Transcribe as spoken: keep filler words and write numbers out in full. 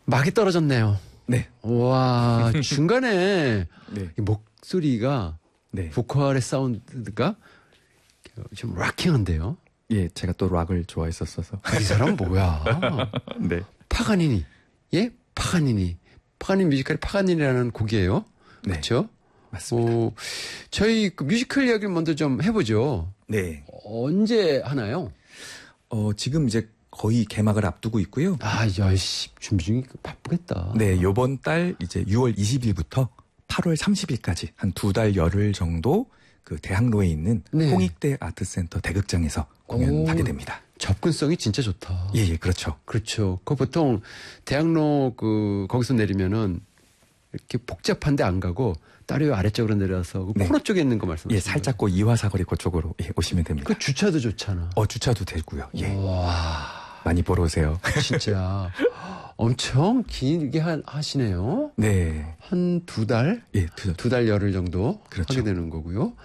막이 떨어졌네요. 네. 와, 중간에 네. 이 목소리가 네. 보컬의 사운드가 좀 락킹한데요. 예, 제가 또 락을 좋아했었어서. 이 사람 뭐야? 네. 파가니니. 예? 파가니니. 파가니니 뮤지컬의 파가니니라는 곡이에요. 네. 그렇죠? 맞습니다. 어, 저희 그 뮤지컬 이야기를 먼저 좀 해보죠. 네. 언제 하나요? 어, 지금 이제 거의 개막을 앞두고 있고요. 아, 야씨 준비 중이 바쁘겠다. 네, 요번 달 이제 유월 이십일부터 팔월 삼십일까지 한 두 달 열흘 정도 그 대학로에 있는 네. 홍익대 아트센터 대극장에서 공연하게 오. 됩니다. 접근성이 진짜 좋다. 예, 예, 그렇죠. 그렇죠. 그 보통 대학로 그 거기서 내리면은 이렇게 복잡한데 안 가고 따로 아래쪽으로 내려서 그 네. 코너 쪽에 있는 거 말씀하시는 예, 살짝 그 이화사거리 그쪽으로 예, 오시면 됩니다. 그 주차도 좋잖아. 어, 주차도 되고요. 예. 와, 많이 보러 오세요. 진짜 엄청 길게 하, 하시네요. 네. 한 두 달? 예, 두, 두 달 열흘 정도 그렇죠. 하게 되는 거고요.